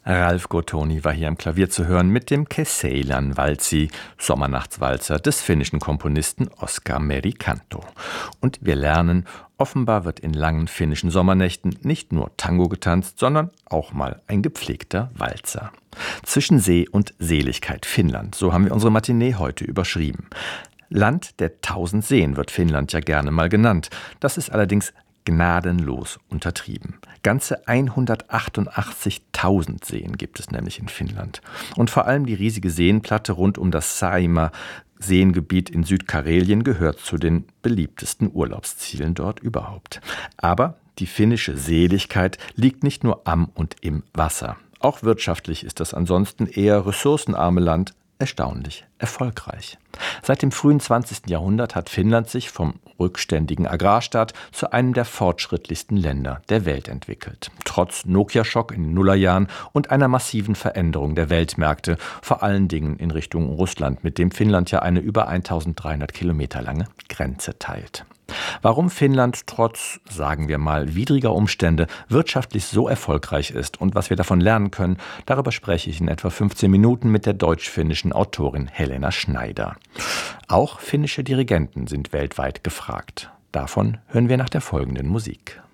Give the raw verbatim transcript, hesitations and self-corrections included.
Ralf Gottoni war hier am Klavier zu hören mit dem Kesäilan Valtsi, Sommernachtswalzer des finnischen Komponisten Oskar Merikanto. Und wir lernen, offenbar wird in langen finnischen Sommernächten nicht nur Tango getanzt, sondern auch mal ein gepflegter Walzer. Zwischen See und Seligkeit Finnland, so haben wir unsere Matinee heute überschrieben. Land der tausend Seen wird Finnland ja gerne mal genannt. Das ist allerdings gnadenlos untertrieben. Ganze hundertachtundachtzigtausend Seen gibt es nämlich in Finnland. Und vor allem die riesige Seenplatte rund um das Saaremaa-Seengebiet in Südkarelien gehört zu den beliebtesten Urlaubszielen dort überhaupt. Aber die finnische Seligkeit liegt nicht nur am und im Wasser. Auch wirtschaftlich ist das ansonsten eher ressourcenarme Land erstaunlich erfolgreich. Seit dem frühen zwanzigsten Jahrhundert hat Finnland sich vom rückständigen Agrarstaat zu einem der fortschrittlichsten Länder der Welt entwickelt. Trotz Nokia-Schock in den Nullerjahren und einer massiven Veränderung der Weltmärkte, vor allen Dingen in Richtung Russland, mit dem Finnland ja eine über eintausenddreihundert Kilometer lange Grenze teilt. Warum Finnland trotz, sagen wir mal, widriger Umstände wirtschaftlich so erfolgreich ist und was wir davon lernen können, darüber spreche ich in etwa fünfzehn Minuten mit der deutsch-finnischen Autorin Helena Schneider. Auch finnische Dirigenten sind weltweit gefragt. Davon hören wir nach der folgenden Musik.